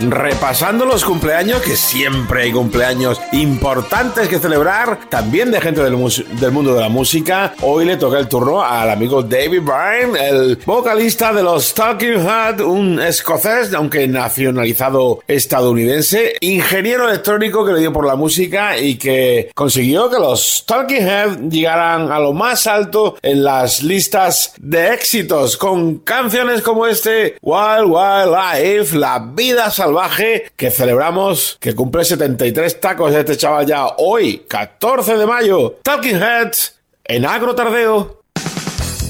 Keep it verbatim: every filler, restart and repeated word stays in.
repasando los cumpleaños, que siempre hay cumpleaños importantes que celebrar, también de gente del, mus- del mundo de la música. Hoy le toca el turno al amigo David Byrne, el vocalista de los Talking Heads, un escocés, aunque nacionalizado estadounidense, ingeniero electrónico que le dio por la música y que consiguió que los Talking Heads llegaran a lo más alto en las listas de éxitos, con canciones como este Wild Wild Life, La Vida Salvaje, que celebramos, que cumple setenta y tres tacos este chaval ya hoy, catorce de mayo. Talking Heads en Agro Tardeo.